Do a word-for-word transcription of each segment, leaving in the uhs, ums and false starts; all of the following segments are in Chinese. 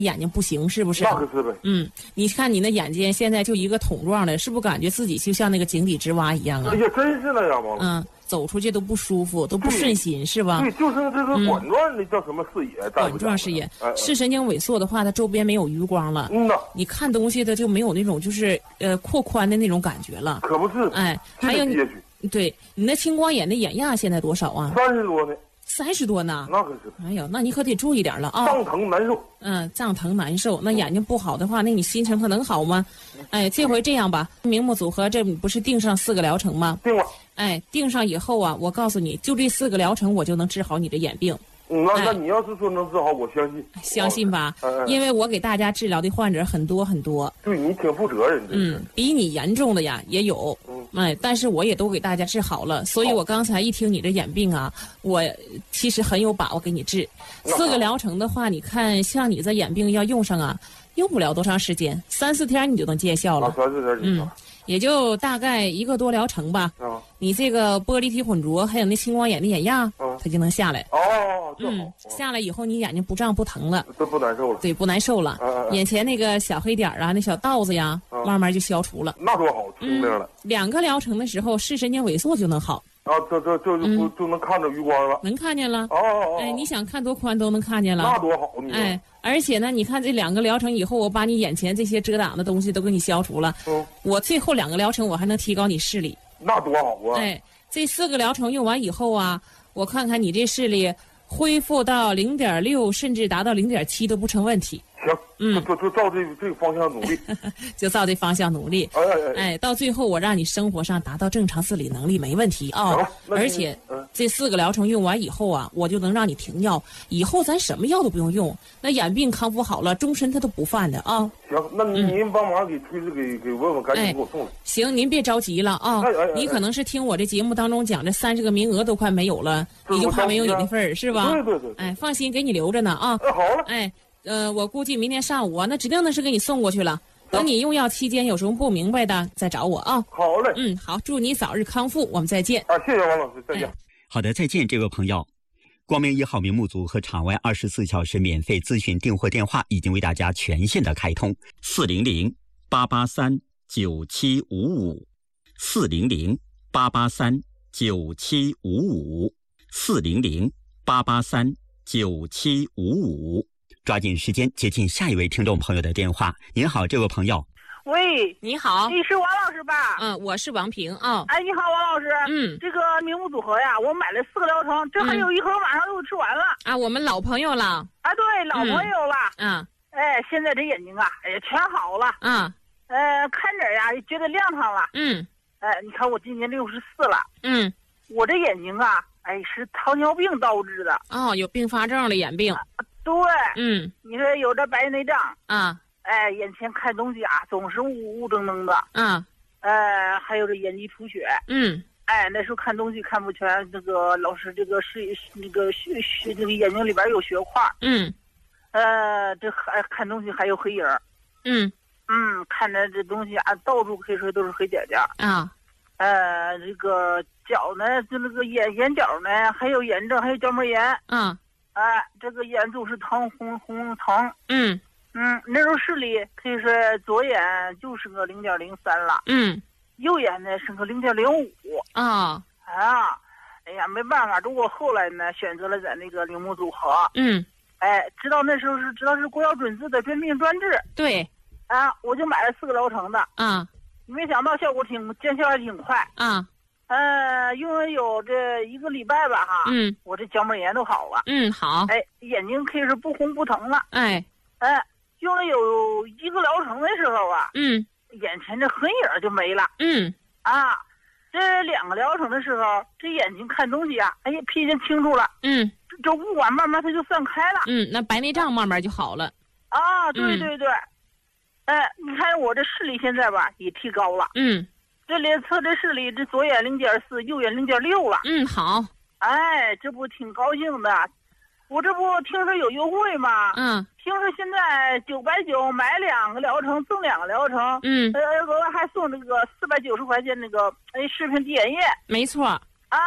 眼睛不行是不是？ 那可是呗。 嗯，你看你那眼睛现在就一个桶状的，是不是感觉自己就像那个井底之蛙一样啊？ 哎呀，真是那样吗？ 嗯，走出去都不舒服，都不顺心，是吧？ 对，就是这个管状的、嗯、叫什么视野？ 管状视野，哎哎视神经萎缩的话，它周边没有余光了。 嗯呐，你看东西的就没有那种就是呃扩宽的那种感觉了。 可不是。 哎，还有你，对你那青光眼的眼压现在多少啊？ 三十多呢。 三十多呢？ 那可是。 哎呦，那你可得注意点了啊！ 胀疼难受。 嗯，胀疼难受，那眼睛不好的话，那你心情可能好吗？哎，这回这样吧，明目组合，这不是定上四个疗程吗？ 定了。 哎，定上以后啊，我告诉你，就这四个疗程，我就能治好你的眼病。 嗯，那、哎、那你要是说能治好，我相信。 相信吧，哎哎因为我给大家治疗的患者很多很多。 对你挺负责任的。 嗯，比你严重的呀也有。嗯，哎，但是我也都给大家治好了，所以我刚才一听你这眼病啊，我其实很有把握给你治。四个疗程的话，你看像你这眼病要用上啊，用不了多长时间，三四天你就能见效了。 啊，三四天就嗯。也就大概一个多疗程吧。 啊， 你这个玻璃体混浊，还有那青光眼的眼压，啊，它就能下来。 哦， 嗯，下来以后你眼睛不胀不疼了， 这不难受了。 对，不难受了。啊啊、眼前那个小黑点啊，那小道子呀，啊、慢慢就消除了。 那多好，清明了、 嗯。两个疗程的时候，视神经萎缩就能好。 啊，这这这就、嗯、就能看着余光了。 能看见了。 哦哦哦。 哎，你想看多宽都能看见了。 那多好，你。 哎。而且呢，你看这两个疗程以后，我把你眼前这些遮挡的东西都给你消除了。嗯，我最后两个疗程，我还能提高你视力。 那多好啊！ 哎，这四个疗程用完以后啊，我看看你这视力恢复到零点六，甚至达到零点七都不成问题。 行，嗯，就就照这个这个方向努力， 就照这方向努力。 哎哎哎， 哎，到最后我让你生活上达到正常自理能力没问题啊、哦！而且、嗯、这四个疗程用完以后啊，我就能让你停药，以后咱什么药都不用用，那眼病康复好了，终身它都不犯的啊。 行，那您帮忙给推子给给问问，赶紧给我送来。 哎、行，您别着急了啊！ 哎哎哎你可能是听我这节目当中讲，这三十个名额都快没有了，你就怕没有你的份儿是吧？ 对对对。 哎，放心，给你留着呢啊！ 哎，好了。 哎。呃，我估计明天上午啊，那指定那是给你送过去了。等你用药期间有什么不明白的，再找我啊。 好嘞。 嗯，好，祝你早日康复，我们再见。 啊，谢谢王老师，再见。哎、 好的，再见，这位朋友。光明一号明目组和场外二十四小时免费咨询订货电话已经为大家全线的开通：四零零八八三九七五五，四零零八八三九七五五，四零零八八三九七五五。抓紧时间接听下一位听众朋友的电话。您好，这位朋友。 喂， 你好， 你是王老师吧？ 嗯，我是王平啊。 哎，你好，王老师。 嗯， 这个明目组合呀，我买了四个疗程，这还有一盒马上就吃完了。 啊，我们老朋友了。 啊，对，老朋友了。 嗯。 哎，现在这眼睛啊，哎，全好了。 嗯。 呃，看着呀，觉得亮堂了。 嗯。 哎，你看我今年六十四了。 嗯。 我这眼睛啊，哎，是糖尿病导致的。 哦，有并发症了，眼病。 啊对， 嗯， 你说有这白内障啊， 哎，眼前看东西啊总是雾雾怔怔的， 啊， 呃，还有这眼底出血， 嗯， 哎，那时候看东西看不全，这个老师这个是那个血血这个眼睛里边有血块， 嗯， 呃，这还看东西还有黑影， 嗯嗯，看着这东西啊到处可以说都是黑点点啊， 呃，这个角呢就那个眼眼角呢还有炎症，还有角膜炎， 啊。 哎，这个眼总是疼，红红疼。 嗯嗯，那时候视力可以说左眼就是个零点零三了。 嗯， 右眼呢是个零点零五。 啊啊，哎呀，没办法，如果后来呢选择了咱那个铃木组合。 嗯， 哎，知道那时候是知道是国药准字的专病专治。 对。 啊，我就买了四个疗程的。 啊， 没想到效果挺见效还挺快。 啊。 呃，用了有这一个礼拜吧，哈， 嗯， 我这角膜炎都好了， 嗯，好， 哎，眼睛可以说不红不疼了， 哎， 哎，用了有一个疗程的时候啊， 嗯， 眼前这黑影就没了， 嗯， 啊，这两个疗程的时候，这眼睛看东西啊，哎呀，瞥见清楚了， 嗯， 这雾啊慢慢它就散开了， 嗯，那白内障慢慢就好了， 啊，对对对，哎、嗯，你看我这视力现在吧也提高了， 嗯。 这脸测这视力，这左眼零点四，右眼零点六了。 嗯，好。 哎，这不挺高兴的？我这不听说有优惠吗？ 嗯。 听说现在九百九买两个疗程赠两个疗程。 嗯。 呃，额外还送这个四百九十块钱那个哎视频滴眼液。 没错。 啊，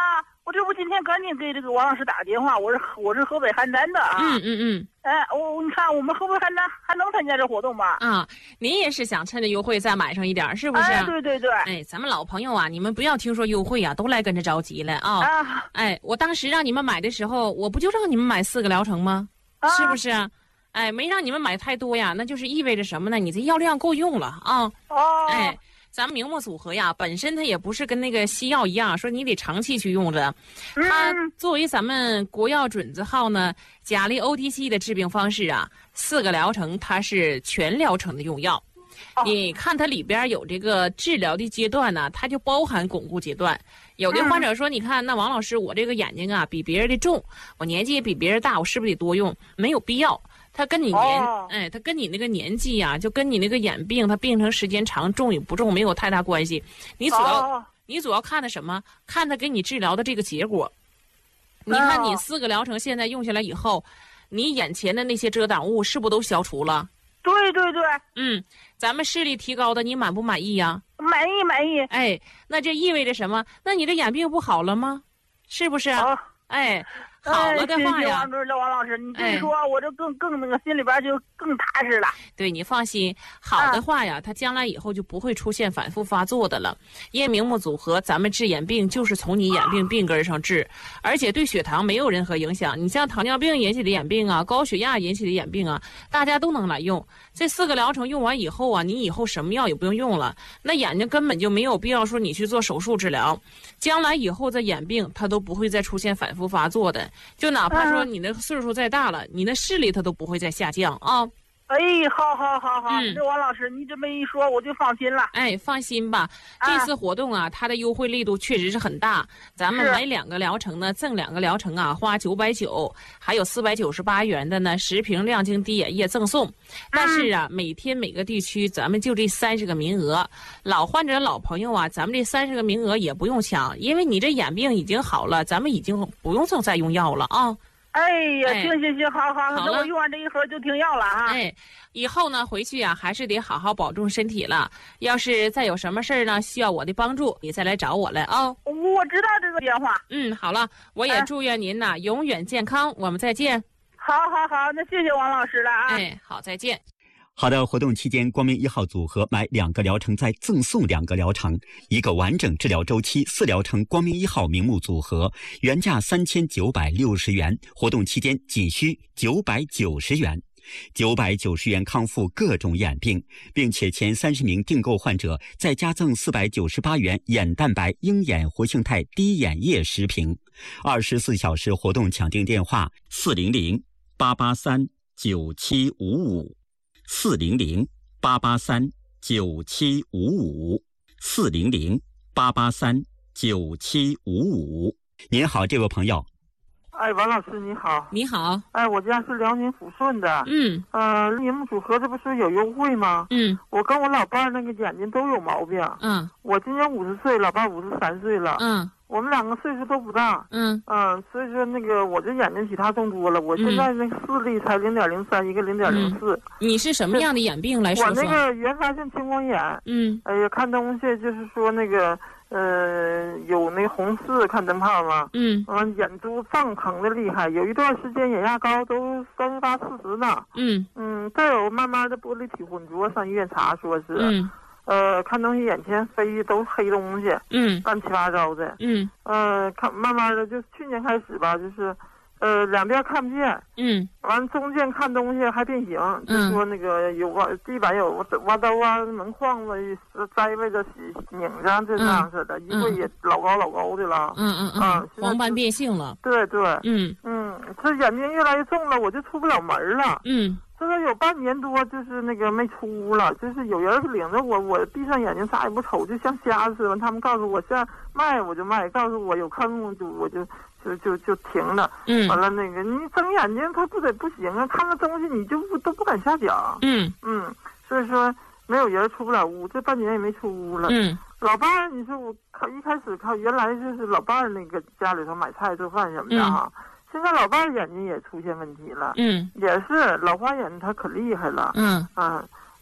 我这不今天赶紧给这个王老师打个电话，我是我是河北邯郸的啊。 嗯嗯嗯。 哎，我你看我们河北邯郸还能参加这活动吗？ 啊，您也是想趁着优惠再买上一点，是不是？ 哎，对对对。 哎，咱们老朋友啊，你们不要听说优惠啊，都来跟着着急了啊。啊。哎，我当时让你们买的时候，我不就让你们买四个疗程吗？啊、是不是？哎，没让你们买太多呀，那就是意味着什么呢？你这药量够用了啊。 哦。 哎。咱们明目组合呀，本身它也不是跟那个西药一样，说你得长期去用着。它作为咱们国药准字号呢，甲类 O T C 的治病方式啊，四个疗程它是全疗程的用药。你看它里边有这个治疗的阶段呢，它就包含巩固阶段。有的患者说，你看那王老师，我这个眼睛啊比别人的重，我年纪也比别人大，我是不是得多用？没有必要。它跟你年，哦、哎，它跟你那个年纪呀、啊，就跟你那个眼病，它病程时间长，重与不重没有太大关系。你主要，哦、你主要看的什么？看它给你治疗的这个结果。你看你四个疗程现在用下来以后，你眼前的那些遮挡物是不是都消除了？ 对对对。 嗯，咱们视力提高的，你满不满意呀？ 满意满意。 哎，那这意味着什么？那你这眼病不好了吗？是不是？哦、哎。好了的话呀， 王老师，你这一说，哎、我这更更那个心里边就更踏实了。 对，你放心，好的话呀，它、啊、将来以后就不会出现反复发作的了。因为明目组合，咱们治眼病就是从你眼病病根上治，而且对血糖没有任何影响。你像糖尿病引起的眼病啊，高血压引起的眼病啊，大家都能来用。这四个疗程用完以后啊，你以后什么药也不用用了，那眼睛根本就没有必要说你去做手术治疗。将来以后这眼病它都不会再出现反复发作的。就哪怕说你的岁数再大了，嗯、你的视力它都不会再下降啊。 哎，好好好好，嗯、这王老师你这么一说，我就放心了。 哎，放心吧，啊、这次活动啊，它的优惠力度确实是很大。咱们买两个疗程呢，赠两个疗程啊，花九百九，还有四百九十八元的呢，十瓶亮晶滴眼液赠送。但是啊，每天每个地区咱们就这三十个名额，老患者老朋友啊，咱们这三十个名额也不用抢，因为你这眼病已经好了，咱们已经不用再用药了啊。 哎呀，行行行，好好，那我用完这一盒就停药了哈。 哎，以后呢回去啊，还是得好好保重身体了。要是再有什么事儿呢，需要我的帮助，你再来找我来啊、哦。 我知道这个电话。 嗯，好了，我也祝愿您呐、哎、永远健康。我们再见。 好好好，那谢谢王老师了啊。 哎，好，再见。 好的，活动期间，光明一号组合买两个疗程再赠送两个疗程，一个完整治疗周期四疗程光明一号明目组合，原价三千九百六十元，活动期间仅需九百九十元。九百九十元康复各种眼病，并且前三十名订购患者再加赠四百九十八元眼蛋白鹰眼活性肽滴眼液十瓶。二十四小时活动抢订电话：四零零八八三九七五五。四零零八八三九七五五，四零零八八三九七五五。您好，这位朋友。 哎，王老师你好。 你好。 哎，我家是辽宁抚顺的。 嗯。 呃，明目组合这不是有优惠吗？ 嗯。 我跟我老伴儿那个眼睛都有毛病。 嗯。 我今年五十岁，老伴儿五十三岁了。 嗯。 我们两个岁数都不大。 嗯。 嗯，所以说那个我这眼睛比他重多了。我现在那个视力才零点零三，一个零点零四。 你是什么样的眼病来说说？ 我那个原发性青光眼。 嗯。 哎呀，看东西就是说那个。呃，有那红视看灯泡吗？ 嗯， 完、呃、眼珠胀疼的厉害，有一段时间眼压高都三十八、四十呢。 嗯嗯，再有慢慢的玻璃体混浊，上医院查说是。 嗯。 呃，看东西眼前飞的都是黑东西。嗯。乱七八糟的。 嗯。 呃，看慢慢的就去年开始吧，就是。呃，两边看不见， 嗯， 完中间看东西还变形，嗯、就说那个有挖地板有挖刀啊、门框子栽位着拧上这样似的，衣柜、嗯、也老高老高的了， 嗯嗯嗯，啊、黄斑变性了， 对对， 嗯嗯，这眼睛越来越重了，我就出不了门了， 嗯。 这个有半年多，就是那个没出屋了，就是有人领着我，我闭上眼睛啥也不瞅，就像瞎似的。他们告诉我现在卖我就卖，告诉我有坑就我就就就就停了。嗯，完了那个你睁眼睛他不得不行啊，看着东西你就不都不敢下脚。 嗯嗯，所以说没有人出不了屋，这半年也没出屋了。 嗯， 老伴儿，你说我靠一开始靠原来就是老伴儿那个家里头买菜做饭什么的哈。嗯，现在老伴儿眼睛也出现问题了，嗯，也是老花眼，他可厉害了，嗯嗯，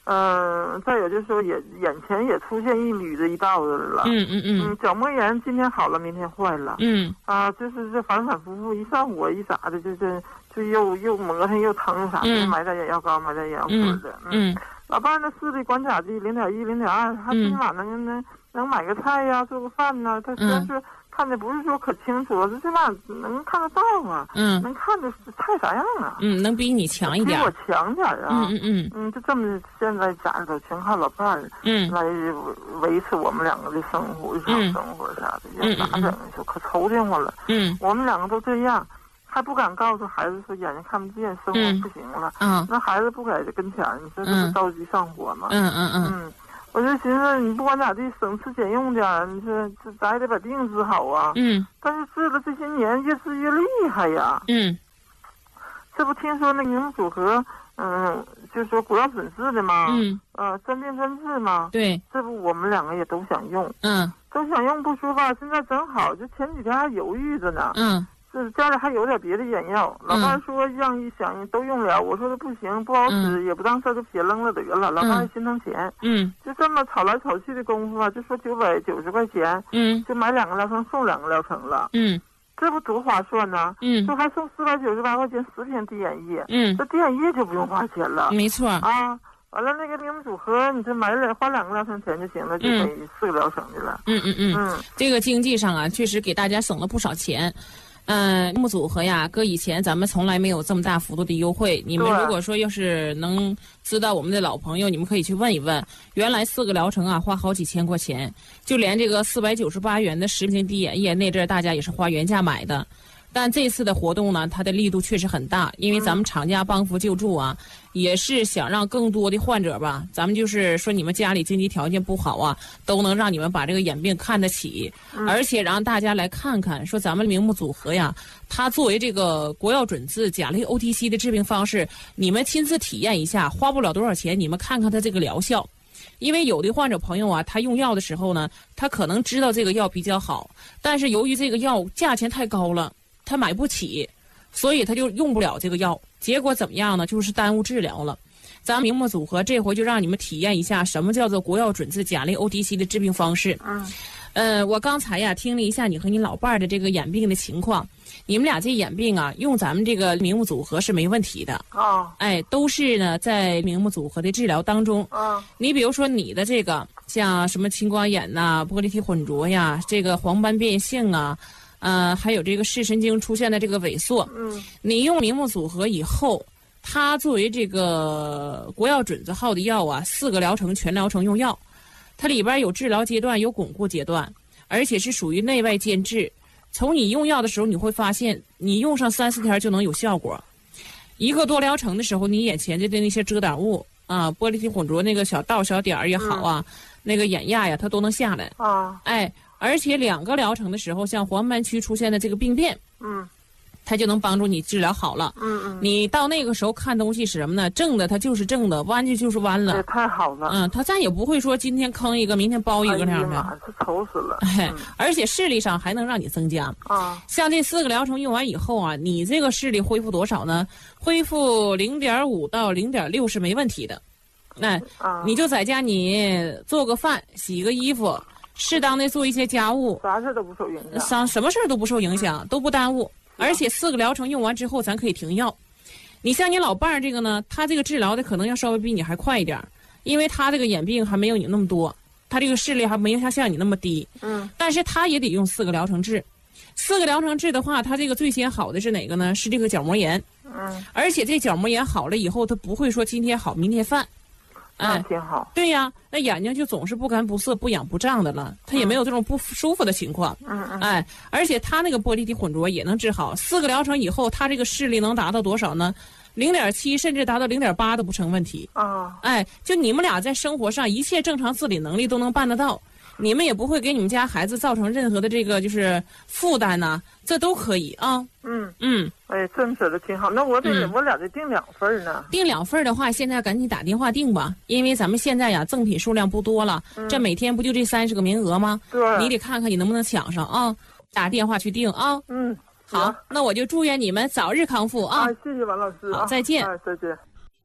嗯、呃，再有就是说也眼前也出现一捋着一道子了。 嗯嗯嗯。 嗯，角膜炎今天好了，明天坏了。 嗯。 啊，就是这反反复复，一上火一啥的，就是就又又磨蹭又疼啥的， 嗯、 买点眼药膏，买点眼药水的。 嗯。嗯老伴儿那视力关卡剂零点一、零点二，他起码能能能买个菜呀，做个饭呐。他虽然是看的不是说可清楚了，这起码能看得到啊。 嗯。 能看着菜啥样啊？ 嗯，能比你强一点。 比我强点啊。 嗯嗯嗯。 嗯，就这么现在家里头全靠老伴儿。 嗯。 来维持我们两个的生活、日常生活啥的，也咋整？说可愁得慌了。 嗯。 我们两个都这样。还不敢告诉孩子说眼睛看不见，生活不行了。 嗯， 那孩子不在这跟前儿，你说这不着急上火吗？ 嗯嗯嗯嗯，我就寻思你不管咋地，省吃俭用点儿，你说这咱也得把病治好啊。 嗯。 但是治了这些年，越治越厉害呀。 嗯。 这不听说那明目组合，嗯，就说国药准治的吗？ 嗯。 呃，专病专治吗？ 对。 这不我们两个也都想用。 嗯。 都想用不说吧，现在正好，就前几天还犹豫着呢。 嗯。 是家里还有点别的眼药，老伴说让一想都用了，我说的不行，不好使， 嗯、 也不当事就撇扔了得了。老伴还心疼钱， 嗯， 就这么吵来吵去的功夫啊，就说九百九十块钱， 嗯， 就买两个疗程送两个疗程了， 嗯， 这不多划算呢， 嗯， 就还送四百九十八块钱十片滴眼液， 嗯， 这滴眼液就不用花钱了， 没错啊。完了，那个明目组合，你这买两花两个疗程钱就行了，就等于四个疗程去了。 嗯嗯嗯嗯， 这个经济上啊，确实给大家省了不少钱。嗯，明目组合呀，搁以前咱们从来没有这么大幅度的优惠。你们如果说要是能知道我们的老朋友，你们可以去问一问。原来四个疗程啊，花好几千块钱，就连这个四百九十八元的十片滴眼液，那阵儿大家也是花原价买的。但这次的活动呢，它的力度确实很大，因为咱们厂家帮扶救助啊，也是想让更多的患者吧，咱们就是说你们家里经济条件不好啊，都能让你们把这个眼病看得起，而且让大家来看看，说咱们明目组合呀，它作为这个国药准治甲类 O T C 的治病方式，你们亲自体验一下，花不了多少钱，你们看看它这个疗效。因为有的患者朋友啊，他用药的时候呢，他可能知道这个药比较好，但是由于这个药价钱太高了，他买不起，所以他就用不了这个药，结果怎么样呢？就是耽误治疗了。咱明目组合这回就让你们体验一下什么叫做国药准治甲类 O T C 的治病方式。 嗯， 呃，我刚才呀听了一下你和你老伴儿的这个眼病的情况，你们俩这眼病啊，用咱们这个明目组合是没问题的。 哦， 哎，都是呢在明目组合的治疗当中。 嗯， 你比如说你的这个像什么青光眼呐、玻璃体混浊呀，这个黄斑变性啊。呃，还有这个视神经出现的这个萎缩， 嗯， 你用明目组合以后，它作为这个国药准字号的药啊，四个疗程全疗程用药，它里边有治疗阶段，有巩固阶段，而且是属于内外兼治。从你用药的时候，你会发现，你用上三四天就能有效果。一个多疗程的时候，你眼前的那些遮挡物啊，玻璃体混浊那个小道小点儿也好啊，嗯、那个眼压呀，它都能下来。 啊， 哎。而且两个疗程的时候，像黄斑区出现的这个病变， 嗯， 它就能帮助你治疗好了。 嗯嗯， 你到那个时候看东西是什么呢？正的它就是正的，弯的就是弯了。 也太好了。 嗯，它再也不会说今天坑一个，明天包一个这样的。 哎呀，这愁死了。 哎，嗯、而且视力上还能让你增加。 啊， 像这四个疗程用完以后啊，你这个视力恢复多少呢？恢复零点五到零点六是没问题的。那、 啊、 你就在家你做个饭，洗个衣服。适当的做一些家务， 啥事都不受影响， 啥什么事都不受影响，都不耽误。而且四个疗程用完之后，咱可以停药。你像你老伴儿这个呢，他这个治疗的可能要稍微比你还快一点，因为他这个眼病还没有你那么多，他这个视力还没有像像你那么低。 嗯， 但是他也得用四个疗程治。四个疗程治的话，他这个最先好的是哪个呢？是这个角膜炎。 嗯， 而且这角膜炎好了以后，他不会说今天好明天犯。 那挺好。 对呀，那眼睛就总是不干不涩、不痒不胀的了，他也没有这种不舒服的情况。 嗯嗯。 哎，而且他那个玻璃体混浊也能治好。四个疗程以后，他这个视力能达到多少呢？零点七，甚至达到零点八都不成问题。 啊。 哎，就你们俩在生活上一切正常自理能力都能办得到，你们也不会给你们家孩子造成任何的这个就是负担呐、啊，这都可以啊。 嗯嗯。 哎，这么说的挺好。那我得、嗯、我俩得订两份呢。 订两份的话，现在赶紧打电话订吧，因为咱们现在呀赠品数量不多了，嗯、这每天不就这三十个名额吗？ 对。 你得看看你能不能抢上啊，打电话去订啊。 嗯。 好，那我就祝愿你们早日康复啊！ 啊，谢谢王老师啊， 好，再见。 啊，再见。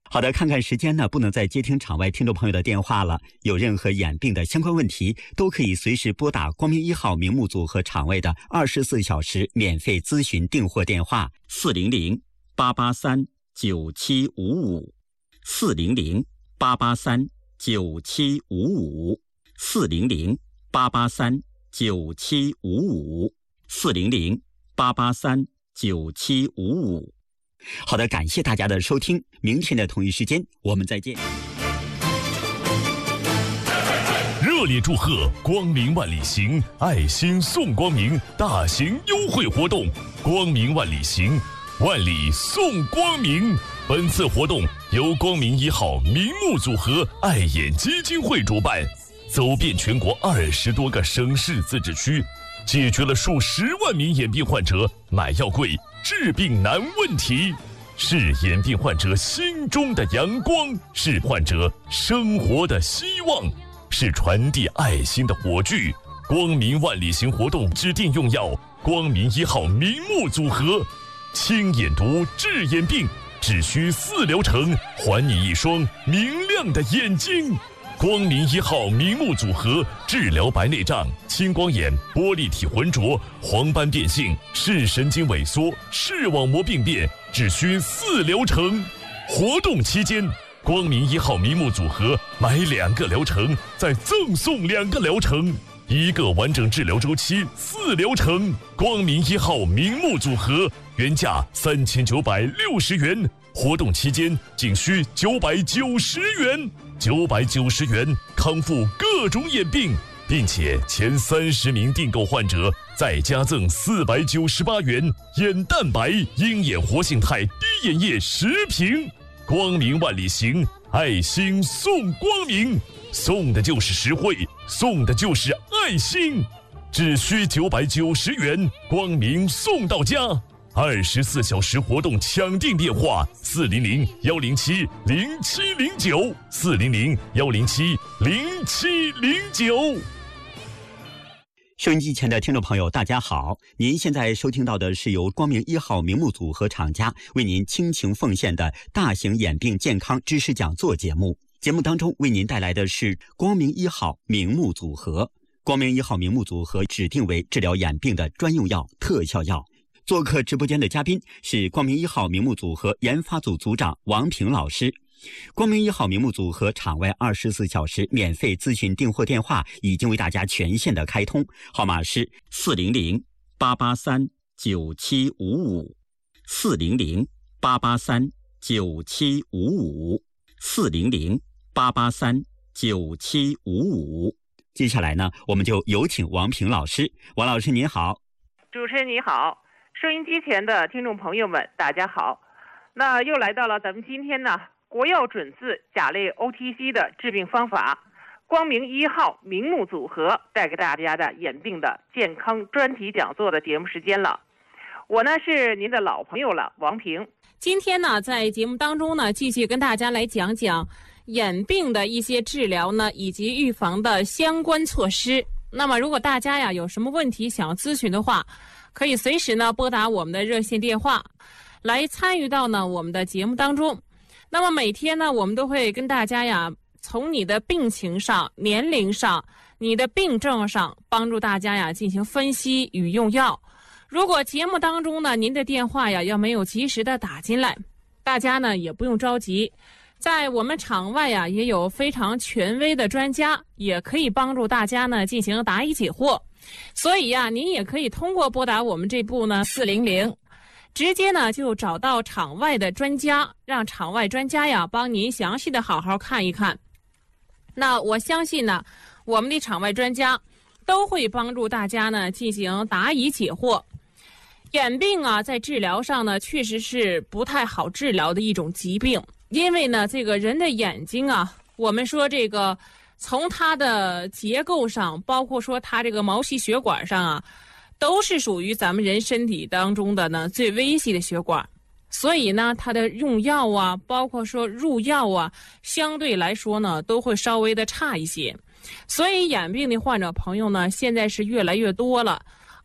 好的，看看时间呢，不能再接听场外听众朋友的电话了。有任何眼病的相关问题，都可以随时拨打光明一号明目组和场外的二十四小时免费咨询订货电话四零零八八三九七五五四零零八八三九七五五四零零八八三九七五五四零零八八三九七五五。好的，感谢大家的收听，明天的同一时间我们再见。 热烈祝贺光明万里行爱心送光明大型优惠活动，光明万里行，万里送光明。本次活动由光明一号明目组合爱眼基金会主办，走遍全国二十多个省市自治区，解决了数十万名眼病患者买药贵、治病难问题，是眼病患者心中的阳光，是患者生活的希望，是传递爱心的火炬。光明万里行活动指定用药光明一号明目组合，清眼毒治眼病，只需四疗程，还你一双明亮的眼睛。光明一号明目组合治疗白内障、青光眼、玻璃体浑浊、黄斑变性、视神经萎缩、视网膜病变，只需四疗程。活动期间，光明一号明目组合买两个疗程再赠送两个疗程，一个完整治疗周期四疗程。光明一号明目组合原价三千九百六十元，活动期间仅需九百九十元。九百九十元康复各种眼病，并且前三十名订购患者再加赠四百九十八元眼蛋白鹰眼活性肽滴眼液十瓶。光明万里行，爱心送光明，送的就是实惠，送的就是爱心，只需九百九十元，光明送到家。二十四小时活动抢订电话：四零零幺零七零七零九，四零零幺零七零七零九。 收音机前的听众朋友，大家好！您现在收听到的是由光明一号明目组和厂家为您倾情奉献的大型眼病健康知识讲座节目。节目当中为您带来的是光明一号明目组合。光明一号明目组合指定为治疗眼病的专用药、特效药。做客直播间的嘉宾是光明一号明目组合研发组组长王平老师。光明一号明目组合场外二十四小时免费咨询订货电话已经为大家全线的开通，号码是四零零八八三九七五五四零零八八三九七五五四零零八八三九七五五。接下来呢，我们就有请王平老师。王老师您好。 主持人你好，收音机前的听众朋友们大家好。那又来到了咱们今天呢国药准字甲类 O T C 的治病方法，光明一号明目组合带给大家的眼病的健康专题讲座的节目时间了。我呢是您的老朋友了，王平。 今天呢在节目当中呢继续跟大家来讲讲眼病的一些治疗呢以及预防的相关措施。那么如果大家呀有什么问题想要咨询的话，可以随时呢拨打我们的热线电话来参与到呢我们的节目当中。那么每天呢我们都会跟大家呀从你的病情上、年龄上、你的病症上帮助大家呀进行分析与用药。如果节目当中呢您的电话呀要没有及时的打进来，大家呢也不用着急，在我们场外呀也有非常权威的专家，也可以帮助大家呢进行答疑解惑。所以呀您也可以通过拨打我们这部呢四零零直接呢就找到场外的专家，让场外专家呀帮您详细的好好看一看。那我相信呢我们的场外专家都会帮助大家呢进行答疑解惑。眼病啊在治疗上呢确实是不太好治疗的一种疾病，因为呢这个人的眼睛啊，我们说这个从它的结构上，包括说它这个毛细血管上啊，都是属于咱们人身体当中的呢最微细的血管，所以呢它的用药啊，包括说入药啊，相对来说呢都会稍微的差一些。所以眼病的患者朋友呢现在是越来越多了，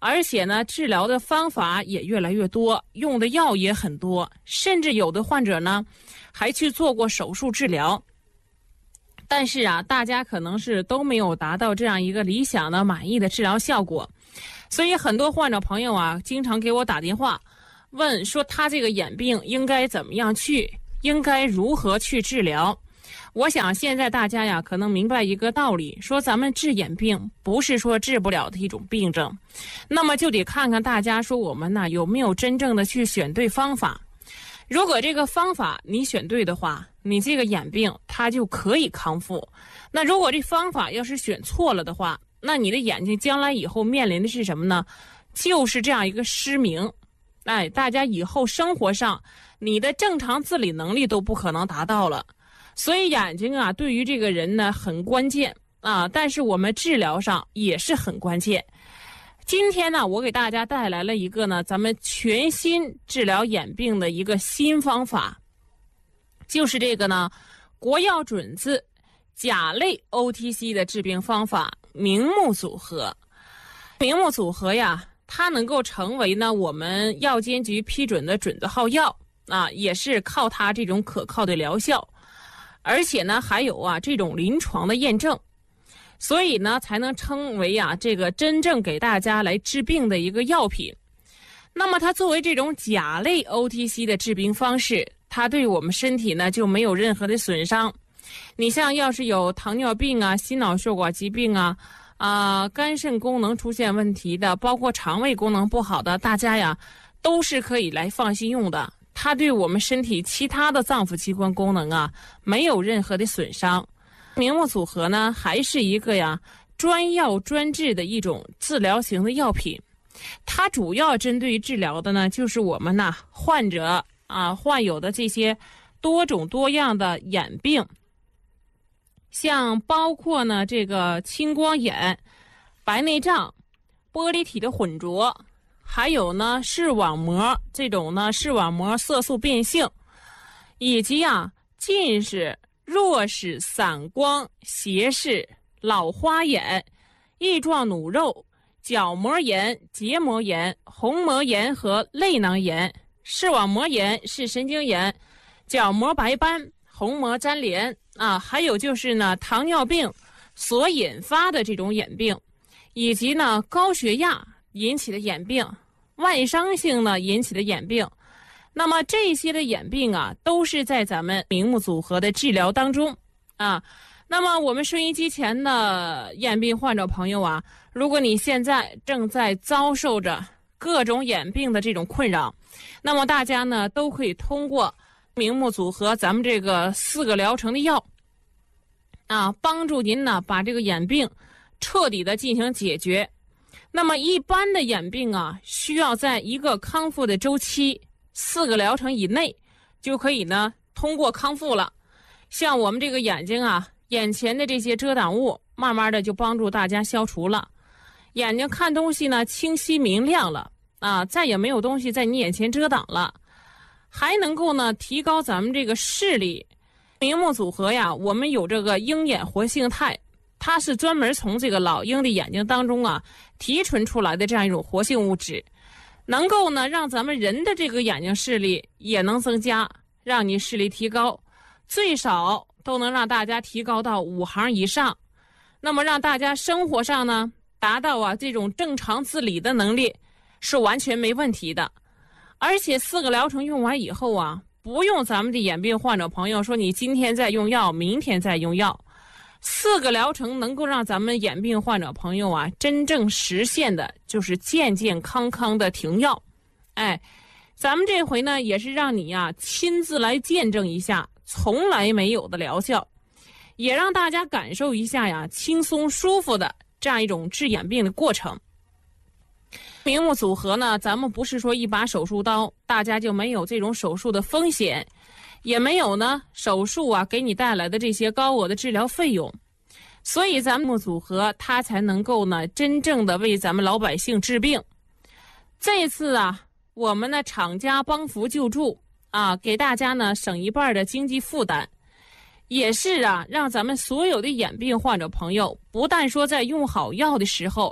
而且呢，治疗的方法也越来越多，用的药也很多，甚至有的患者呢，还去做过手术治疗。但是啊，大家可能是都没有达到这样一个理想的、满意的治疗效果，所以很多患者朋友啊，经常给我打电话，问说他这个眼病应该怎么样去，应该如何去治疗。我想现在大家呀，可能明白一个道理，说咱们治眼病不是说治不了的一种病症，那么就得看看大家说我们呢有没有真正的去选对方法。如果这个方法你选对的话，你这个眼病它就可以康复。那如果这方法要是选错了的话，那你的眼睛将来以后面临的是什么呢？就是这样一个失明。哎，大家以后生活上你的正常自理能力都不可能达到了。所以眼睛啊，对于这个人呢很关键啊，但是我们治疗上也是很关键。今天呢，我给大家带来了一个呢，咱们全新治疗眼病的一个新方法，就是这个呢，国药准字甲类 O T C 的治病方法明目组合。明目组合呀，它能够成为呢我们药监局批准的准字号药啊，也是靠它这种可靠的疗效。而且呢，还有啊这种临床的验证，所以呢才能称为啊这个真正给大家来治病的一个药品。那么它作为这种甲类 O T C 的治病方式，它对我们身体呢就没有任何的损伤。你像要是有糖尿病啊、心脑血管疾病啊、啊、呃、肝肾功能出现问题的，包括肠胃功能不好的，大家呀都是可以来放心用的。它对我们身体其他的脏腑器官功能啊没有任何的损伤。明目组合呢还是一个呀专药专治的一种治疗型的药品，它主要针对治疗的呢就是我们呐患者啊患有的这些多种多样的眼病，像包括呢这个青光眼、白内障、玻璃体的混浊，还有呢视网膜这种呢视网膜色素变性，以及啊近视、弱视、散光、斜视、老花眼、翼状弩肉、角膜炎、结膜炎、虹膜炎和泪囊炎、视网膜炎、视神经炎、角膜白斑、虹膜粘连啊，还有就是呢糖尿病所引发的这种眼病，以及呢高血压引起的眼病、外伤性呢引起的眼病。那么这些的眼病啊都是在咱们明目组合的治疗当中啊。那么我们收音机前的眼病患者朋友啊，如果你现在正在遭受着各种眼病的这种困扰，那么大家呢都可以通过明目组合咱们这个四个疗程的药啊，帮助您呢把这个眼病彻底的进行解决。那么一般的眼病啊，需要在一个康复的周期四个疗程以内就可以呢通过康复了。像我们这个眼睛啊，眼前的这些遮挡物慢慢的就帮助大家消除了，眼睛看东西呢清晰明亮了啊，再也没有东西在你眼前遮挡了，还能够呢提高咱们这个视力。明目组合呀，我们有这个鹰眼活性肽，它是专门从这个老鹰的眼睛当中啊提纯出来的这样一种活性物质，能够呢让咱们人的这个眼睛视力也能增加，让你视力提高，最少都能让大家提高到五行以上。那么让大家生活上呢达到啊这种正常自理的能力是完全没问题的。而且四个疗程用完以后啊，不用咱们的眼病患者朋友说你今天再用药明天再用药，四个疗程能够让咱们眼病患者朋友啊真正实现的就是健健康康的停药。哎，咱们这回呢也是让你呀、啊、亲自来见证一下从来没有的疗效，也让大家感受一下呀轻松舒服的这样一种治眼病的过程。明目组合呢，咱们不是说一把手术刀大家就没有这种手术的风险，也没有呢手术啊给你带来的这些高额的治疗费用，所以咱们组合它才能够呢真正的为咱们老百姓治病。这次啊我们呢厂家帮扶救助啊，给大家呢省一半的经济负担，也是啊让咱们所有的眼病患者朋友不但说在用好药的时候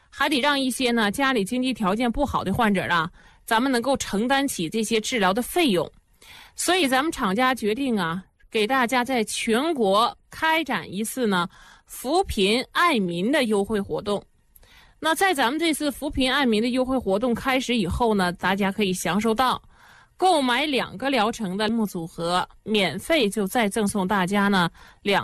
还得让一些呢家里经济条件不好的患者啊，咱们能够承担起这些治疗的费用。所以咱们厂家决定啊，给大家在全国开展一次呢扶贫爱民的优惠活动。那在咱们这次扶贫爱民的优惠活动开始以后呢，大家可以享受到购买两个疗程的目组合，免费就再赠送大家呢两